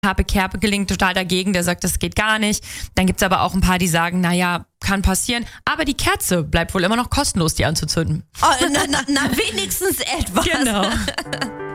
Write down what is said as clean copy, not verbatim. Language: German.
Harpe Kerkeling total dagegen, der sagt, das geht gar nicht. Dann gibt's aber auch ein paar, die sagen, naja, kann passieren. Aber die Kerze bleibt wohl immer noch kostenlos, die anzuzünden. Oh, na, wenigstens etwas. Genau.